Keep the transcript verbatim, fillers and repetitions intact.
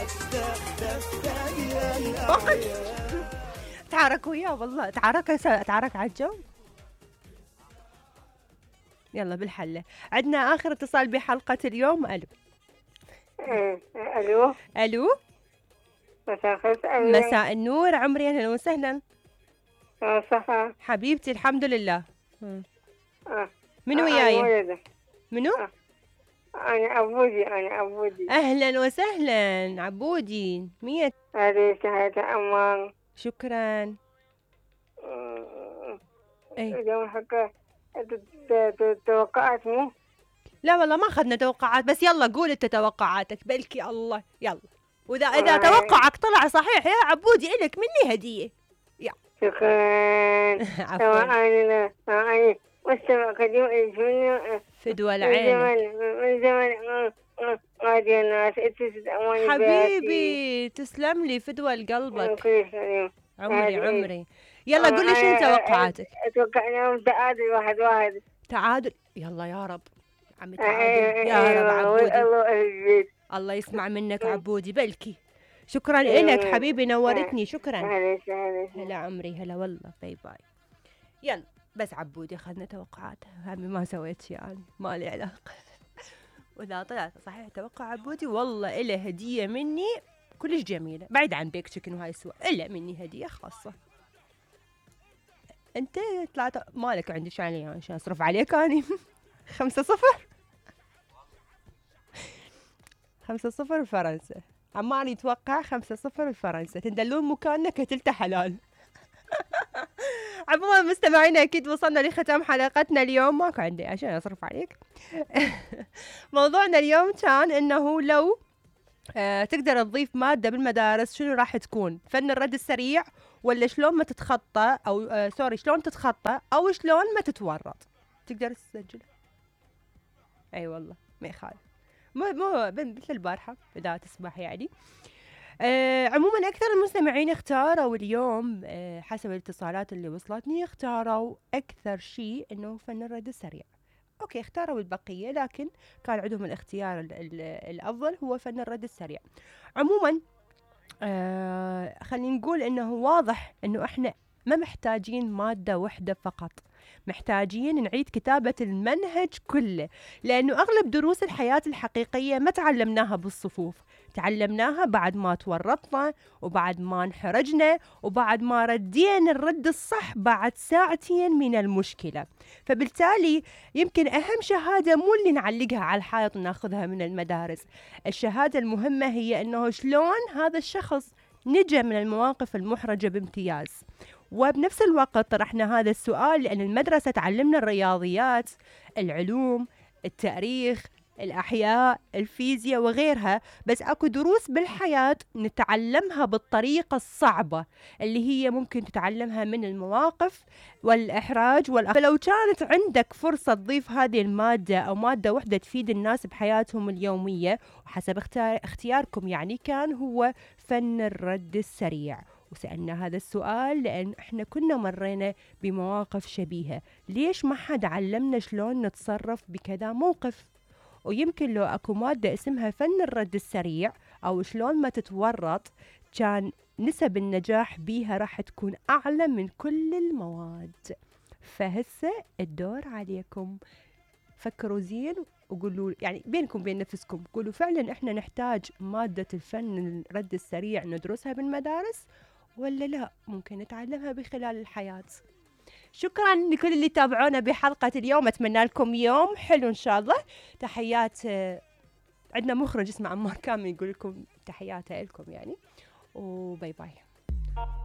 وقت تعارك وياه والله، تعارك تعارك على الجو. يلا بالحلة. عندنا آخر اتصال بحلقة اليوم. ألو. الو. ألو. مساء النور عمري، أهلا وسهلا. صح حبيبتي الحمد لله. آه. منو آه وياي؟ منو؟ آه. أنا عبودي أنا عبودي. أهلا وسهلا عبودي. مية. هذه شهادة أمان. شكرا. أي اليوم حكا توقعت مو؟ لا والله ما أخذنا توقعات، بس يلا قول أنت توقعاتك بلكي الله. يلا، وإذا إذا توقعك طلع صحيح يا عبودي إلك مني هدية. يا شكرا. عفوا. أنا أنا مستمع قديم الجنة فدوى العين. من زمان غادي الناس اتسد أماني حبيبي تسلم لي فدوى لقلبك. عمري عمري. يلا قول لي شنو توقعاتك؟ اتوقع انهم تعادل واحد واحد. تعادل يلا يا رب. عمي تعادل يا رب عبودي. الله الله يسمع منك عبودي بلكي. شكرا لك حبيبي، نورتني. شكرا. هلا عمري هلا والله. باي باي. يلا بس عبودي اخذنا توقعاته، همي ما سويت يعني ما لي علاقه. واذا طلعت صحيح توقع عبودي والله إله هديه مني كلش جميله، بعيد عن بيك تشيكن وهاي السوا، الا مني هديه خاصه. انت طلعت مالك عندي شان يعني عشان اصرف عليك اني. خمسة صفر خمسة صفر فرنسا. عمار يتوقع خمسة صفر فرنسا. تندلون مكاننا كتلته حلال. عموما مستمعينا اكيد وصلنا لختام حلقتنا اليوم، ماكو عندي عشان اصرف عليك. موضوعنا اليوم كان انه لو آه تقدر تضيف مادة بالمدارس شنو راح تكون؟ فن الرد السريع، ولا شلون ما تتخطى او آه سوري شلون تتخطى، او شلون ما تتورط. تقدر تسجل. اي أيوة والله ما يخالف، مو مو مثل البارحة اذا تسمح يعني. آه عموما أكثر المستمعين اختاروا اليوم آه حسب الاتصالات اللي وصلتني، اختاروا أكثر شيء إنه فن الرد السريع. أوكي اختاروا البقية، لكن كان عندهم الاختيار ال ال الأفضل هو فن الرد السريع. عموما آه خلينا نقول إنه واضح إنه إحنا ما محتاجين مادة واحدة فقط، محتاجين نعيد كتابة المنهج كله، لأنه أغلب دروس الحياة الحقيقية ما تعلمناها بالصفوف، تعلمناها بعد ما تورطنا وبعد ما انحرجنا وبعد ما ردينا الرد الصح بعد ساعتين من المشكلة. فبالتالي يمكن أهم شهادة مو اللي نعلقها على الحائط وناخذها من المدارس، الشهادة المهمة هي أنه شلون هذا الشخص نجا من المواقف المحرجة بامتياز. وبنفس الوقت طرحنا هذا السؤال لأن المدرسة تعلمنا الرياضيات، العلوم، التاريخ، الأحياء، الفيزياء وغيرها، بس أكو دروس بالحياة نتعلمها بالطريقة الصعبة اللي هي ممكن تتعلمها من المواقف والإحراج والأخ... فلو كانت عندك فرصة تضيف هذه المادة أو مادة واحدة تفيد الناس بحياتهم اليومية وحسب اختيار... اختياركم يعني، كان هو فن الرد السريع. وسألنا هذا السؤال لأن إحنا كنا مرينا بمواقف شبيهة، ليش ما حد علمنا شلون نتصرف بكذا موقف؟ ويمكن لو أكو مادة اسمها فن الرد السريع أو شلون ما تتورط، كان نسب النجاح بيها راح تكون أعلى من كل المواد. فهسه الدور عليكم، فكروا زين وقولوا يعني بينكم بين نفسكم، قولوا فعلا إحنا نحتاج مادة الفن الرد السريع ندرسها بالمدارس ولا لا ممكن نتعلمها بخلال الحياة. شكرا لكل اللي تابعونا بحلقة اليوم، أتمنى لكم يوم حلو إن شاء الله. تحيات عندنا مخرج اسمه عمار كامل يقول لكم تحياته لكم يعني، وباي باي.